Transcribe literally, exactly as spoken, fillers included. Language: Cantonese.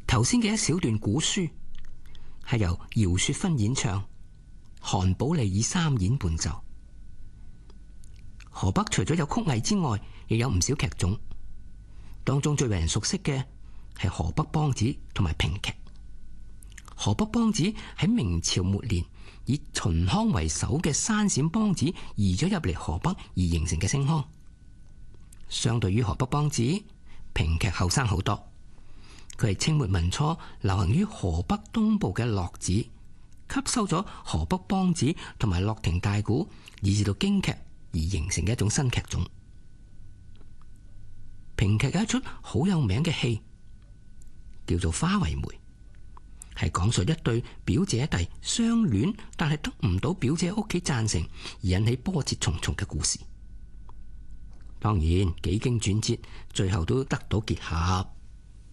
頭先嘅一小段古書係由姚雪芬演唱，韓寶利以三演伴奏。河北除咗有曲藝之外，亦有唔少劇種，當中最為人熟悉嘅係河北梆子同埋評劇。河北梆子喺明朝末年以秦腔為首嘅山陝梆子移咗入嚟河北而形成嘅聲腔。相對於河北梆子，評劇後生好多。佢係清末民初流行於河北東部嘅樂子，吸收咗河北梆子同埋樂亭大鼓，以至到京劇而形成嘅一種新劇種。評劇有一出好有名嘅戲，叫做《花為媒》，係講述一對表姐弟相戀，但係得唔到表姐屋企贊成，而引起波折重重嘅故事。當然幾經轉折，最後都得到結合。